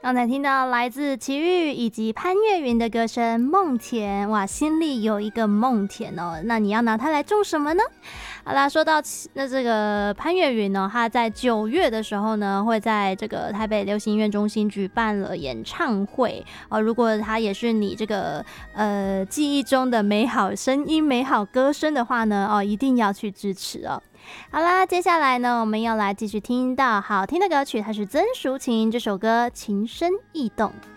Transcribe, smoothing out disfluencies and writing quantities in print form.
刚才听到来自齐豫以及潘越云的歌声《梦田》，哇，心里有一个梦田哦，那你要拿它来种什么呢？好啦，说到这个潘越云呢，他在9月的时候呢，会在这个台北流行音乐中心举办了演唱会哦。如果他也是你这个记忆中的美好声音、美好歌声的话呢，哦，一定要去支持哦。好啦，接下来呢，我们要来继续听到好听的歌曲，它是曾淑琴这首歌《情深意动》。